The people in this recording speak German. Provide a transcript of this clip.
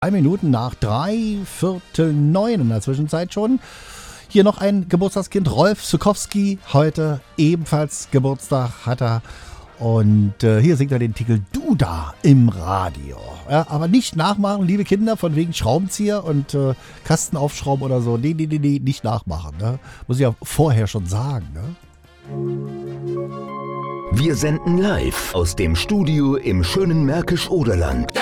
3 Minuten nach 3, 4:45 in der Zwischenzeit schon. Hier noch ein Geburtstagskind, Rolf Zuckowski, heute ebenfalls Geburtstag hat er. Und hier singt er den Titel Du da im Radio. Ja, aber nicht nachmachen, liebe Kinder, von wegen Schraubenzieher und Kasten aufschrauben oder so. Nee, nicht nachmachen. Ne? Muss ich ja vorher schon sagen. Ne? Wir senden live aus dem Studio im schönen Märkisch-Oderland.